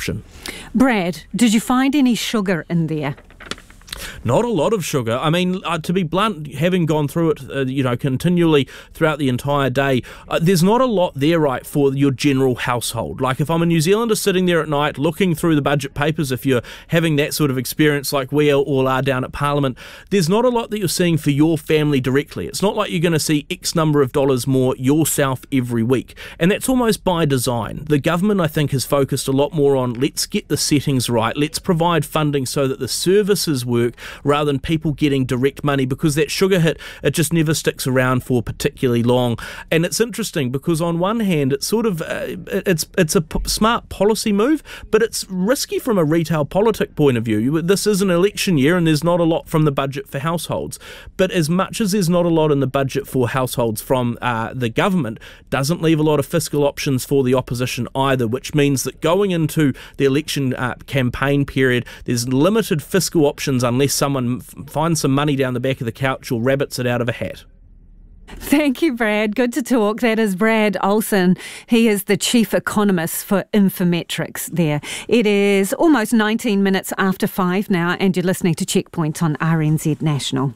option. Brad, did you find any sugar in there? Not a lot of sugar. I mean, to be blunt, having gone through it, continually throughout the entire day, there's not a lot there, right, for your general household. Like if I'm a New Zealander sitting there at night looking through the budget papers, if you're having that sort of experience like we all are down at Parliament, there's not a lot that you're seeing for your family directly. It's not like you're going to see X number of dollars more yourself every week. And that's almost by design. The government, I think, has focused a lot more on let's get the settings right. Let's provide funding so that the services work, rather than people getting direct money, because that sugar hit, it just never sticks around for particularly long. And it's interesting because on one hand, it's sort of it's a smart policy move, but it's risky from a retail politic point of view. This is an election year and there's not a lot from the budget for households. But as much as there's not a lot in the budget for households from the government, doesn't leave a lot of fiscal options for the opposition either, which means that going into the election campaign period, there's limited fiscal options unless someone finds some money down the back of the couch or rabbits it out of a hat. Thank you, Brad. Good to talk. That is Brad Olsen. He is the chief economist for Infometrics there. It is almost 19 minutes after 5 now, and you're listening to Checkpoint on RNZ National.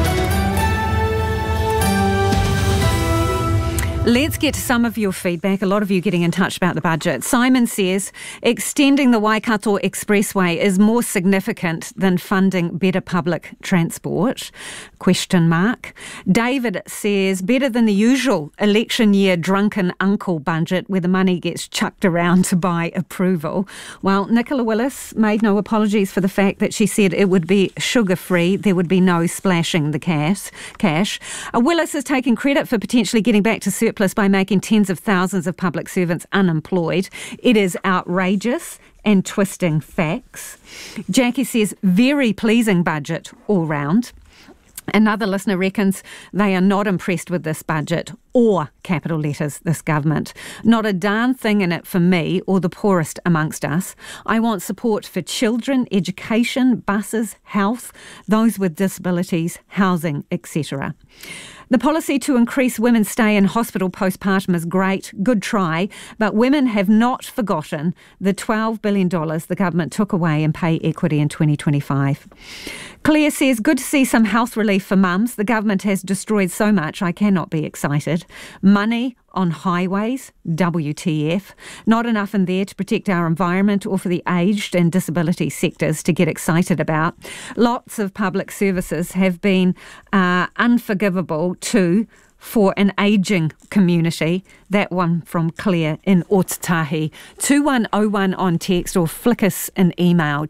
Let's get to some of your feedback. A lot of you getting in touch about the budget. Simon says, extending the Waikato Expressway is more significant than funding better public transport? ? David says, better than the usual election year drunken uncle budget where the money gets chucked around to buy approval. Well, Nicola Willis made no apologies for the fact that she said it would be sugar-free. There would be no splashing the cash. Willis is taking credit for potentially getting back to surplus by making tens of thousands of public servants unemployed. It is outrageous and twisting facts. Jackie says, very pleasing budget all round. Another listener reckons they are not impressed with this budget or, capital letters, this government. Not a darn thing in it for me or the poorest amongst us. I want support for children, education, buses, health, those with disabilities, housing, etc. The policy to increase women's stay in hospital postpartum is great, good try, but women have not forgotten the $12 billion the government took away in pay equity in 2025. Claire says, good to see some health relief for mums. The government has destroyed so much, I cannot be excited. Money on highways, WTF. Not enough in there to protect our environment or for the aged and disability sectors to get excited about. Lots of public services have been unforgivable too for an ageing community. That one from Claire in Otatahi. 2101 on text or flick us an email.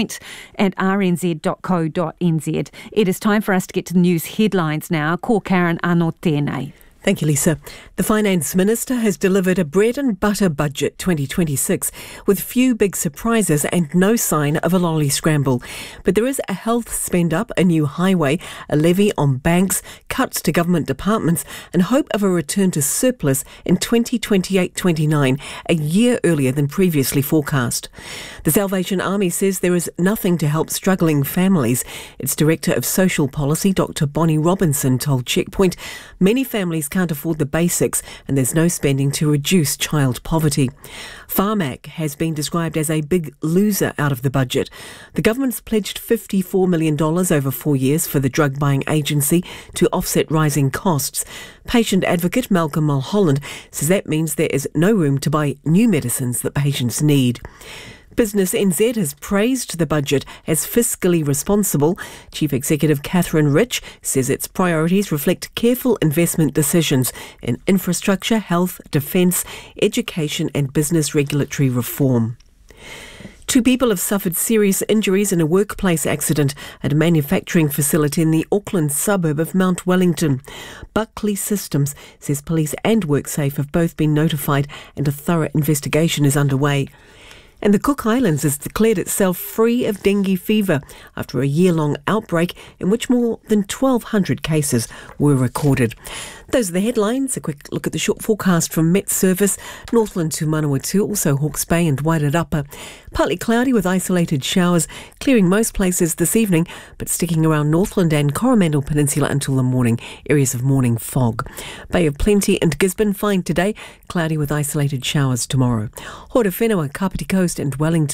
checkpoint@rnz.co.nz. It is time for us to get to the news headlines now. Ko Karen anō tēnei. Thank you, Lisa. The Finance Minister has delivered a bread and butter budget 2026 with few big surprises and no sign of a lolly scramble. But there is a health spend up, a new highway, a levy on banks, cuts to government departments and hope of a return to surplus in 2028-29, a year earlier than previously forecast. The Salvation Army says there is nothing to help struggling families. Its Director of Social Policy, Dr. Bonnie Robinson, told Checkpoint many families can't afford the basics and there's no spending to reduce child poverty. Pharmac has been described as a big loser out of the budget. The government's pledged $54 million over 4 years for the drug buying agency to offset rising costs. Patient advocate Malcolm Mulholland says that means there is no room to buy new medicines that patients need. Business NZ has praised the budget as fiscally responsible. Chief Executive Catherine Rich says its priorities reflect careful investment decisions in infrastructure, health, defence, education and business regulatory reform. 2 people have suffered serious injuries in a workplace accident at a manufacturing facility in the Auckland suburb of Mount Wellington. Buckley Systems says police and WorkSafe have both been notified and a thorough investigation is underway. And the Cook Islands has declared itself free of dengue fever after a year-long outbreak in which more than 1,200 cases were recorded. Those are the headlines. A quick look at the short forecast from Met Service. Northland to Manawatu, also Hawke's Bay and Wairarapa. Partly cloudy with isolated showers, clearing most places this evening, but sticking around Northland and Coromandel Peninsula until the morning. Areas of morning fog. Bay of Plenty and Gisborne fine today, cloudy with isolated showers tomorrow. Horowhenua, Kapiti Coast and Wellington.